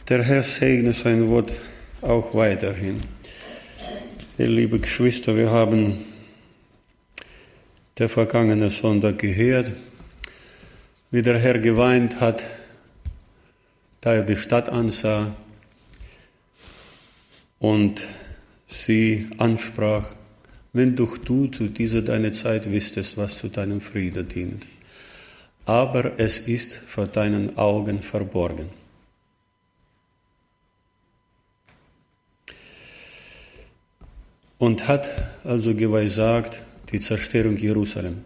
Der Herr segne sein Wort auch weiterhin. Ihr liebe Geschwister, wir haben der vergangene Sonntag gehört, wie der Herr geweint hat, da er die Stadt ansah und sie ansprach: Wenn doch du zu dieser deiner Zeit wüsstest, was zu deinem Frieden dient. Aber es ist vor deinen Augen verborgen. Und hat also geweissagt die Zerstörung Jerusalem.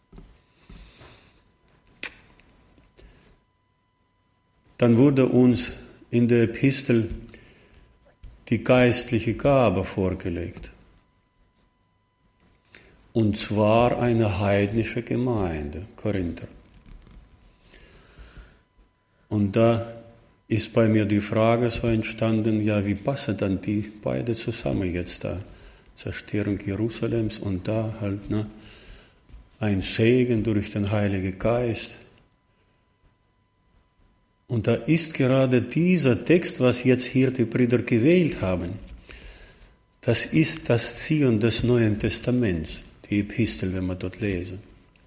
Dann wurde uns in der Epistel die geistliche Gabe vorgelegt. Und zwar eine heidnische Gemeinde, Korinther. Und da ist bei mir die Frage so entstanden, ja, wie passen dann die beide zusammen jetzt da? Zerstörung Jerusalems und da halt ein Segen durch den Heiligen Geist. Und da ist gerade dieser Text, was jetzt hier die Brüder gewählt haben, das ist das Zion des Neuen Testaments, die Epistel, wenn wir dort lesen.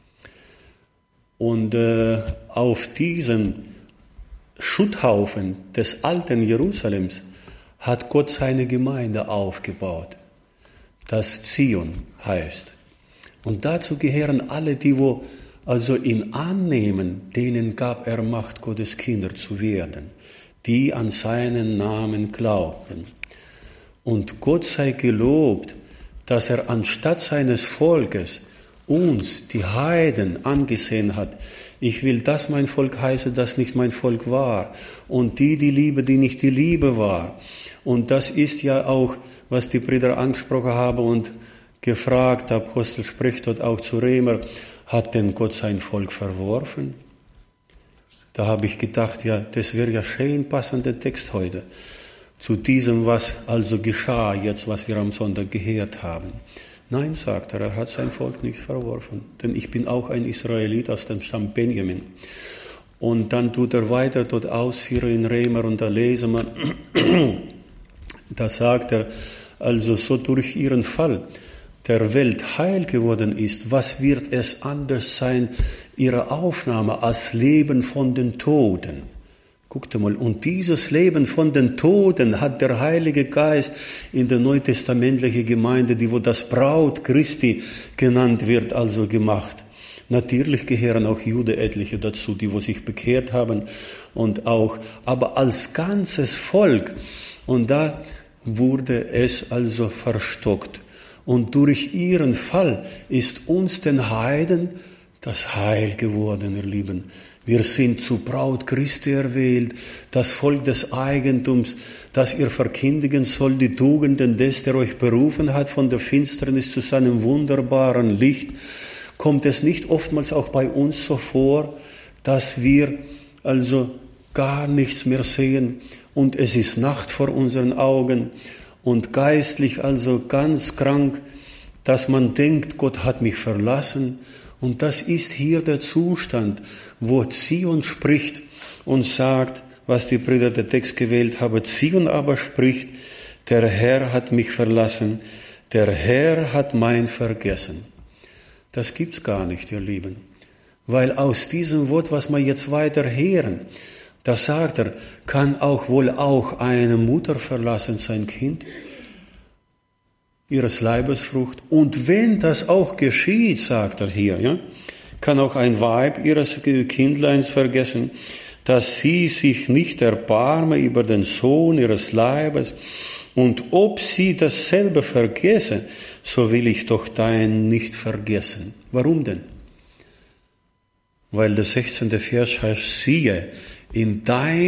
Und auf diesen Schutthaufen des alten Jerusalems hat Gott seine Gemeinde aufgebaut, das Zion heißt. Und dazu gehören alle, die wo also ihn annehmen, denen gab er Macht, Gottes Kinder zu werden, die an seinen Namen glaubten. Und Gott sei gelobt, dass er anstatt seines Volkes uns, die Heiden, angesehen hat. Ich will, dass mein Volk heiße, das nicht mein Volk war. Und die Liebe, die nicht die Liebe war. Und das ist ja auch, was die Brüder angesprochen haben und gefragt, der Apostel spricht dort auch zu Römer, hat denn Gott sein Volk verworfen? Da habe ich gedacht, ja, das wäre ja schön passender Text heute zu diesem, was also geschah, jetzt, was wir am Sonntag gehört haben. Nein, sagt er hat sein Volk nicht verworfen, denn ich bin auch ein Israelit aus dem Stamm Benjamin. Und dann tut er weiter dort ausführen in Römer und da lesen wir, da sagt er, also so durch ihren Fall der Welt heil geworden ist, was wird es anders sein, ihre Aufnahme als Leben von den Toten? Guckt mal, und dieses Leben von den Toten hat der Heilige Geist in der neutestamentlichen Gemeinde, die wo das Braut Christi genannt wird, also gemacht. Natürlich gehören auch Juden etliche dazu, die wo sich bekehrt haben und auch, aber als ganzes Volk. Und da wurde es also verstockt. Und durch ihren Fall ist uns den Heiden das Heil geworden, ihr Lieben. Wir sind zu Braut Christi erwählt, das Volk des Eigentums, das ihr verkündigen soll, die Tugenden des, der euch berufen hat, von der Finsternis zu seinem wunderbaren Licht. Kommt es nicht oftmals auch bei uns so vor, dass wir also gar nichts mehr sehen und es ist Nacht vor unseren Augen und geistlich also ganz krank, dass man denkt, Gott hat mich verlassen. Und das ist hier der Zustand, wo Zion spricht und sagt, was die Brüder der Text gewählt haben. Zion aber spricht, der Herr hat mich verlassen, der Herr hat mein vergessen. Das gibt's gar nicht, ihr Lieben. Weil aus diesem Wort, was wir jetzt weiter hören, da sagt er, kann auch wohl auch eine Mutter verlassen sein Kind, ihres Leibesfrucht. Und wenn das auch geschieht, sagt er hier, ja, kann auch ein Weib ihres Kindleins vergessen, dass sie sich nicht erbarme über den Sohn ihres Leibes. Und ob sie dasselbe vergesse, so will ich doch dein nicht vergessen. Warum denn? Weil der 16. Vers heißt, siehe, in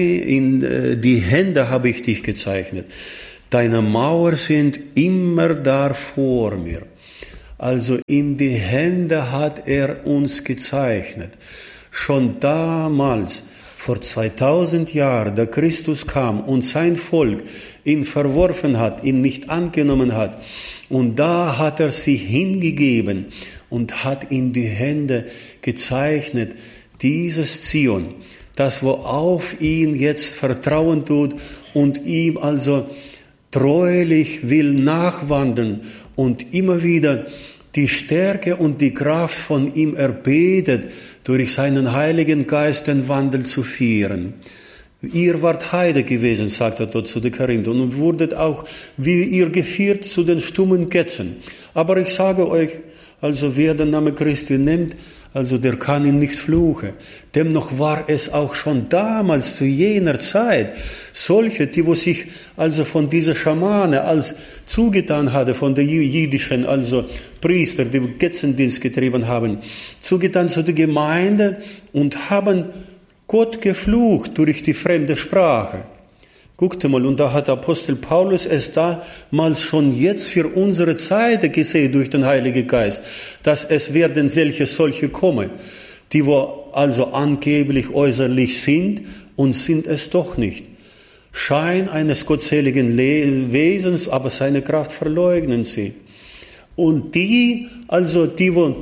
die Hände habe ich dich gezeichnet. Deine Mauer sind immer da vor mir. Also in die Hände hat er uns gezeichnet. Schon damals, vor 2000 Jahren, da Christus kam und sein Volk ihn verworfen hat, ihn nicht angenommen hat. Und da hat er sich hingegeben und hat in die Hände gezeichnet, dieses Zion, das wo auf ihn jetzt vertrauen tut und ihm also treulich will nachwandern und immer wieder die Stärke und die Kraft von ihm erbetet, durch seinen Heiligen Geist den Wandel zu führen. Ihr wart Heide gewesen, sagt er dort zu den Korinthern, und wurdet auch wie ihr geführt zu den stummen Götzen. Aber ich sage euch, also wer den Namen Christi nimmt, also der kann ihn nicht fluchen. Dennoch war es auch schon damals, zu jener Zeit, solche, die wo sich also von dieser Schamane als zugetan hatte, von der jüdischen, also Priester, die Götzendienst getrieben haben, zugetan zu der Gemeinde und haben Gott geflucht durch die fremde Sprache. Guckt mal, und da hat Apostel Paulus es damals schon jetzt für unsere Zeit gesehen durch den Heiligen Geist, dass es werden solche kommen, die wo also angeblich äußerlich sind und sind es doch nicht. Schein eines gottseligen Wesens, aber seine Kraft verleugnen sie. Und die wo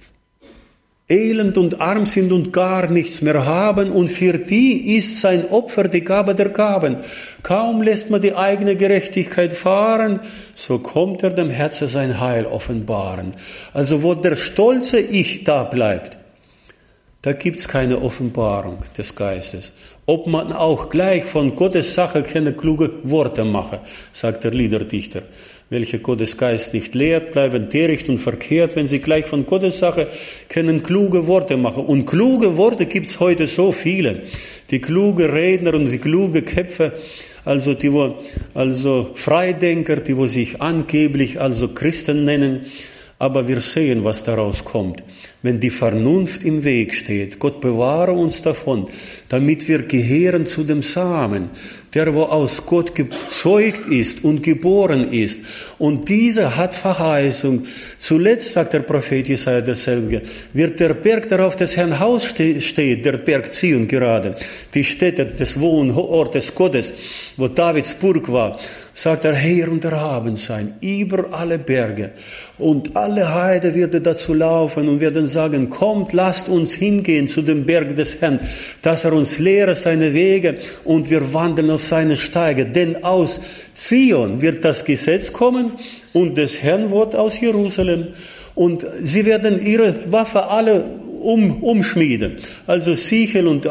elend und arm sind und gar nichts mehr haben, und für die ist sein Opfer die Gabe der Gaben. Kaum lässt man die eigene Gerechtigkeit fahren, so kommt er dem Herzen sein Heil offenbaren. Also wo der stolze Ich da bleibt, da gibt's keine Offenbarung des Geistes. Ob man auch gleich von Gottes Sache keine kluge Worte mache, sagt der Liederdichter. Welche Gottes Geist nicht lehrt, bleiben töricht und verkehrt, wenn sie gleich von Gottes Sache können kluge Worte machen. Und kluge Worte gibt's heute so viele. Die kluge Redner und die kluge Köpfe, also die wo, also Freidenker, die wo sich angeblich also Christen nennen. Aber wir sehen, was daraus kommt. Wenn die Vernunft im Weg steht, Gott bewahre uns davon, damit wir gehören zu dem Samen, der wo aus Gott gezeugt ist und geboren ist. Und dieser hat Verheißung. Zuletzt, sagt der Prophet Jesaja derselbe, wird der Berg, darauf des Herrn Haus steht, der Berg Zion gerade, die Stätte des Wohnortes Gottes, wo Davids Burg war, sagt er, Herr und erhaben sein, über alle Berge. Und alle Heide werden dazu laufen und werden sagen, kommt, lasst uns hingehen zu dem Berg des Herrn, dass er uns lehre seine Wege und wir wandeln auf seine Steige. Denn aus Zion wird das Gesetz kommen und des Herrn Wort aus Jerusalem. Und sie werden ihre Waffe alle umschmieden, also Sichel und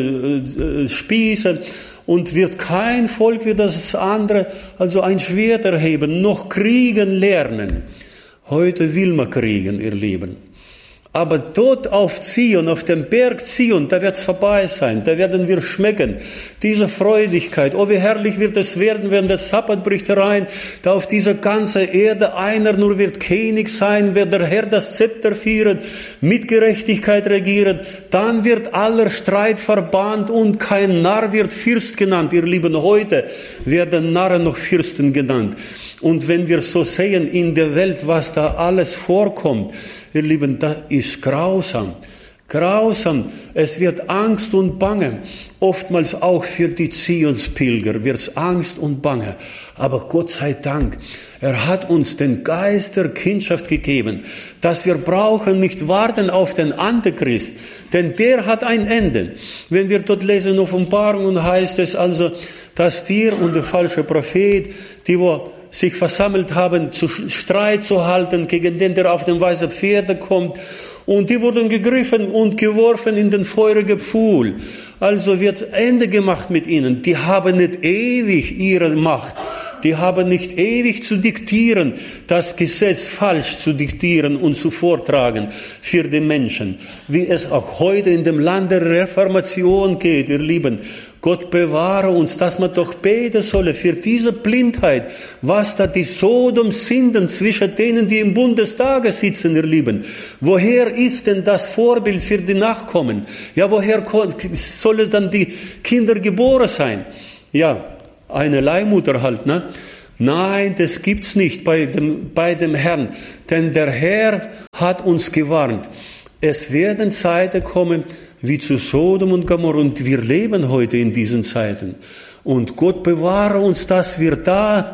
alle Spieße. Und wird kein Volk wie das andere, also ein Schwert erheben, noch kriegen lernen. Heute will man kriegen, ihr Lieben. Aber dort auf Zion, auf dem Berg Zion, da wird's vorbei sein, da werden wir schmecken, diese Freudigkeit. Oh, wie herrlich wird es werden, wenn der Sabbat bricht herein, da auf dieser ganzen Erde einer nur wird König sein, wird der Herr das Zepter führen, mit Gerechtigkeit regieren, dann wird aller Streit verbannt und kein Narr wird Fürst genannt. Ihr Lieben, heute werden Narren noch Fürsten genannt. Und wenn wir so sehen in der Welt, was da alles vorkommt, ihr Lieben, das ist grausam. Grausam. Es wird Angst und Bange. Oftmals auch für die Zionspilger wird es Angst und Bange. Aber Gott sei Dank, er hat uns den Geist der Kindschaft gegeben, dass wir brauchen nicht warten auf den Antichrist, denn der hat ein Ende. Wenn wir dort lesen Offenbarung, und heißt es also, dass Tier und der falsche Prophet, die wo sich versammelt haben, zu Streit zu halten gegen den, der auf dem weißen Pferde kommt. Und die wurden gegriffen und geworfen in den feurigen Pfuhl. Also wird Ende gemacht mit ihnen. Die haben nicht ewig ihre Macht. Die haben nicht ewig zu diktieren, das Gesetz falsch zu diktieren und zu vortragen für die Menschen. Wie es auch heute in dem Land der Reformation geht, ihr Lieben. Gott bewahre uns, dass man doch beten solle für diese Blindheit, was da die Sodom-Sünden zwischen denen, die im Bundestag sitzen, ihr Lieben. Woher ist denn das Vorbild für die Nachkommen? Ja, woher sollen dann die Kinder geboren sein? Ja, eine Leihmutter halt, ne? Nein, das gibt's nicht bei dem Herrn, denn der Herr hat uns gewarnt. Es werden Zeiten kommen, wie zu Sodom und Gomorra, und wir leben heute in diesen Zeiten. Und Gott bewahre uns, dass wir da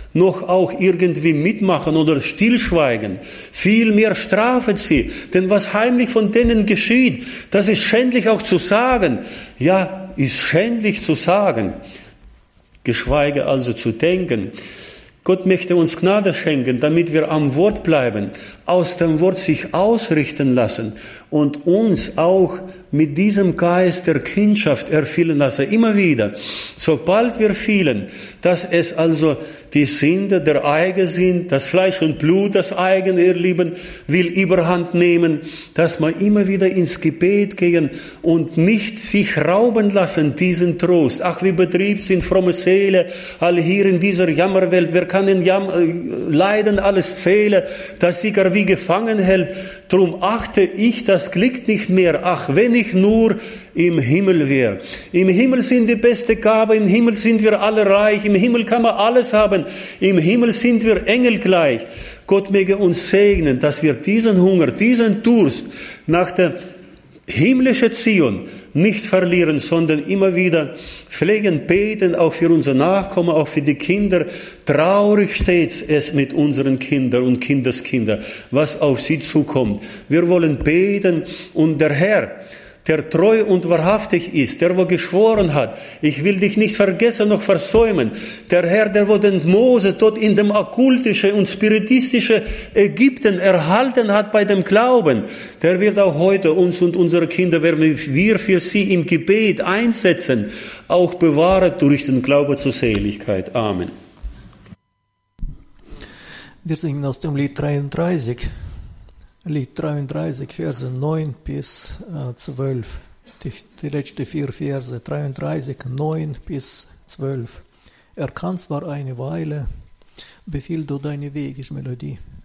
noch auch irgendwie mitmachen oder stillschweigen. Vielmehr strafet sie. Denn was heimlich von denen geschieht, das ist schändlich auch zu sagen. Ja, ist schändlich zu sagen. Geschweige also zu denken. Gott möchte uns Gnade schenken, damit wir am Wort bleiben, aus dem Wort sich ausrichten lassen und uns auch mit diesem Geist der Kindschaft erfüllen lassen. Immer wieder, sobald wir fühlen, dass es also die Sünde der Eigen sind, das Fleisch und Blut, das eigene, ihr Lieben, will Überhand nehmen, dass wir immer wieder ins Gebet gehen und nicht sich rauben lassen, diesen Trost. Ach, wie betriebt sind fromme Seele, alle hier in dieser Jammerwelt, wer kann den Leiden alles zählen, das sie gar wie gefangen hält. Drum achte ich das Glück nicht mehr, ach, wenn ich nur im Himmel wäre. Im Himmel sind die beste Gabe, im Himmel sind wir alle reich, im Himmel kann man alles haben, im Himmel sind wir engelgleich. Gott möge uns segnen, dass wir diesen Hunger, diesen Durst nach der himmlischen Zion nicht verlieren, sondern immer wieder pflegen, beten, auch für unsere Nachkommen, auch für die Kinder. Traurig steht es mit unseren Kindern und Kindeskindern, was auf sie zukommt. Wir wollen beten und der Herr, der treu und wahrhaftig ist, der wo geschworen hat, ich will dich nicht vergessen noch versäumen, der Herr, der wo den Mose dort in dem okkultischen und spiritistischen Ägypten erhalten hat bei dem Glauben, der wird auch heute uns und unsere Kinder, werden wir für sie im Gebet einsetzen, auch bewahren durch den Glauben zur Seligkeit. Amen. Wir singen aus dem Lied 33. Lied 33, Verse 9 bis 12. Die letzten 4 Verse, 33, 9 bis 12. Er kann zwar eine Weile, befiehl du deine Wege, ist Melodie.